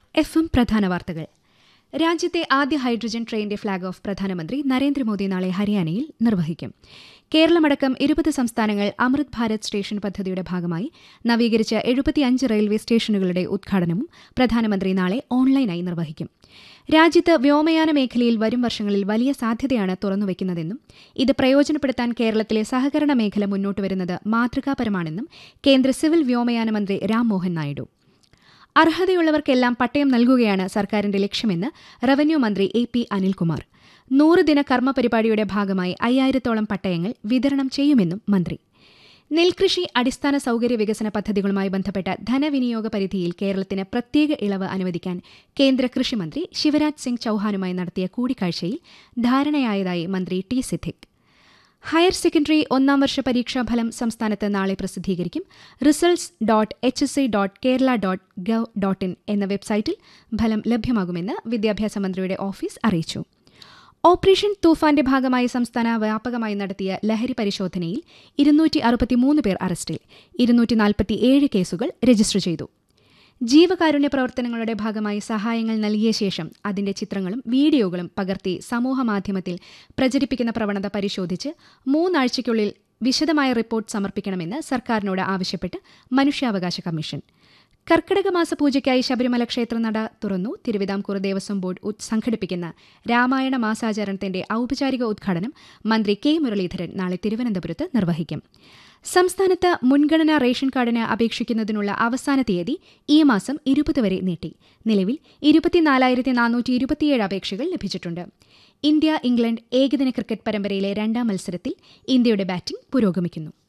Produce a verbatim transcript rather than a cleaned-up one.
F M പ്രധാന വാർത്തകൾ. രാജ്യത്തെ ആദ്യ ഹൈഡ്രജൻ ട്രെയിനിന്റെ ഫ്ളാഗ് ഓഫ് പ്രധാനമന്ത്രി നരേന്ദ്രമോദി നാളെ ഹരിയാനയിൽ നിർവഹിക്കും. കേരളമടക്കം ഇരുപത് സംസ്ഥാനങ്ങൾ അമൃത് ഭാരത് സ്റ്റേഷൻ പദ്ധതിയുടെ ഭാഗമായി നവീകരിച്ച എഴുപത്തിയഞ്ച് റെയിൽവേ സ്റ്റേഷനുകളുടെ ഉദ്ഘാടനവും പ്രധാനമന്ത്രി നാളെ ഓൺലൈനായി നിർവഹിക്കും. രാജ്യത്ത് വ്യോമയാന മേഖലയിൽ വരും വർഷങ്ങളിൽ വലിയ സാധ്യതയാണ് തുറന്നുവയ്ക്കുന്നതെന്നും ഇത് പ്രയോജനപ്പെടുത്താൻ കേരളത്തിലെ സഹകരണ മേഖല മുന്നോട്ടുവരുന്നത് മാതൃകാപരമാണെന്നും കേന്ദ്ര സിവിൽ വ്യോമയാന മന്ത്രി രാംമോഹൻ നായിഡു. അർഹതയുള്ളവർക്കെല്ലാം പട്ടയം നൽകുകയാണ് സർക്കാരിന്റെ ലക്ഷ്യമെന്ന് റവന്യൂ മന്ത്രി എ പി അനിൽകുമാർ. നൂറ് ദിന കർമ്മ പരിപാടിയുടെ ഭാഗമായി അയ്യായിരത്തോളം പട്ടയങ്ങൾ വിതരണം ചെയ്യുമെന്നും മന്ത്രി. നെൽകൃഷി അടിസ്ഥാന സൌകര്യ വികസന പദ്ധതികളുമായി ബന്ധപ്പെട്ട ധനവിനിയോഗ പരിധിയിൽ കേരളത്തിന് പ്രത്യേക ഇളവ് അനുവദിക്കാൻ കേന്ദ്ര കൃഷിമന്ത്രി ശിവരാജ് സിംഗ് ചൌഹാനുമായി നടത്തിയ കൂടിക്കാഴ്ചയിൽ ധാരണയായതായി മന്ത്രി ടി സിദ്ദിഖ്. ഹയർ സെക്കൻഡറി ഒന്നാം വർഷ പരീക്ഷാഫലം സംസ്ഥാനത്ത് നാളെ പ്രസിദ്ധീകരിക്കും. Results dot H S C dot Kerala dot gov dot in എന്ന വെബ്സൈറ്റിൽ ഫലം ലഭ്യമാകുമെന്ന് വിദ്യാഭ്യാസ മന്ത്രിയുടെ ഓഫീസ് അറിയിച്ചു. ഓപ്പറേഷൻ തൂഫാന്റെ ഭാഗമായി സംസ്ഥാന വ്യാപകമായി നടത്തിയ ലഹരി പരിശോധനയിൽ ഇരുന്നൂറ്റി അറുപത്തിമൂന്ന് പേർ അറസ്റ്റിൽ. ഇരുന്നൂറ്റി നാൽപ്പത്തിയേഴ് കേസുകൾ രജിസ്റ്റർ ചെയ്തു. ജീവകാരുണ്യ പ്രവർത്തനങ്ങളുടെ ഭാഗമായി സഹായങ്ങൾ നൽകിയ ശേഷം അതിന്റെ ചിത്രങ്ങളും വീഡിയോകളും പകർത്തി സമൂഹമാധ്യമത്തിൽ പ്രചരിപ്പിക്കുന്ന പ്രവണത പരിശോധിച്ച് മൂന്നാഴ്ചയ്ക്കുള്ളിൽ വിശദമായ റിപ്പോർട്ട് സമർപ്പിക്കണമെന്ന് സർക്കാരിനോട് ആവശ്യപ്പെട്ട് മനുഷ്യാവകാശ കമ്മീഷൻ. കർക്കിടക മാസ പൂജയ്ക്കായി ശബരിമല ക്ഷേത്രനട തുറന്നു. തിരുവിതാംകൂർ ദേവസ്വം ബോർഡ് സംഘടിപ്പിക്കുന്ന രാമായണ മാസാചരണത്തിന്റെ ഔപചാരിക ഉദ്ഘാടനം മന്ത്രി കെ മുരളീധരൻ നാളെ തിരുവനന്തപുരത്ത് നിർവഹിക്കും. സംസ്ഥാനത്ത് മുൻഗണനാ റേഷൻ കാർഡിന് അപേക്ഷിക്കുന്നതിനുള്ള അവസാന തീയതി ഈ മാസം ഇരുപത് വരെ നീട്ടി. നിലവിൽ ഇരുപത്തിനാലായിരത്തി നാനൂറ്റി ഇരുപത്തിയേഴ് അപേക്ഷകൾ ലഭിച്ചിട്ടുണ്ട്. ഇന്ത്യ ഇംഗ്ലണ്ട് ഏകദിന ക്രിക്കറ്റ് പരമ്പരയിലെ രണ്ടാം മത്സരത്തിൽ ഇന്ത്യയുടെ ബാറ്റിംഗ് പുരോഗമിക്കുന്നു.